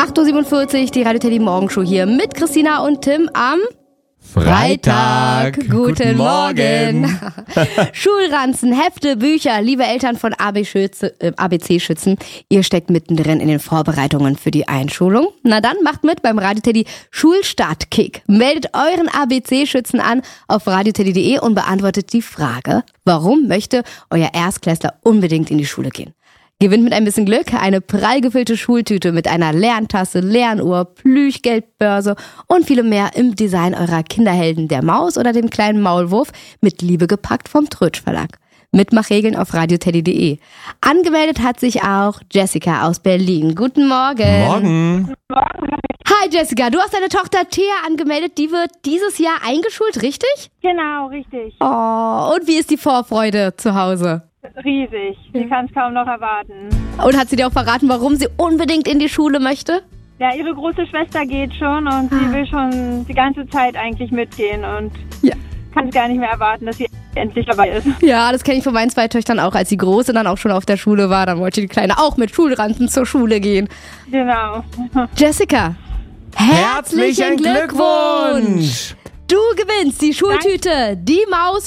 8.47 Uhr, die Radio Teddy Morgenshow hier mit Christina und Tim am Freitag. Guten Morgen. Schulranzen, Hefte, Bücher, liebe Eltern von ABC-Schützen, ihr steckt mittendrin in den Vorbereitungen für die Einschulung. Na dann macht mit beim Radio Teddy Schulstart-Kick. Meldet euren ABC-Schützen an auf radioteddy.de und beantwortet die Frage, warum möchte euer Erstklässler unbedingt in die Schule gehen? Gewinnt mit ein bisschen Glück eine prall gefüllte Schultüte mit einer Lerntasse, Lernuhr, Plüschgeldbörse und vielem mehr im Design eurer Kinderhelden, der Maus oder dem kleinen Maulwurf, mit Liebe gepackt vom Trötsch Verlag. Mitmachregeln auf radioteddy.de. Angemeldet hat sich auch Jessica aus Berlin. Guten Morgen. Morgen. Hi Jessica, du hast deine Tochter Thea angemeldet, die wird dieses Jahr eingeschult, richtig? Genau, richtig. Oh, und wie ist die Vorfreude zu Hause? Riesig. Sie kann es kaum noch erwarten. Und hat sie dir auch verraten, warum sie unbedingt in die Schule möchte? Ja, ihre große Schwester geht schon und sie will schon die ganze Zeit eigentlich mitgehen und kann es gar nicht mehr erwarten, dass sie endlich dabei ist. Ja, das kenne ich von meinen 2 Töchtern auch. Als die Große dann auch schon auf der Schule war, dann wollte die Kleine auch mit Schulranzen zur Schule gehen. Genau. Jessica, Herzlichen Glückwunsch! Du gewinnst die Schultüte, die Maus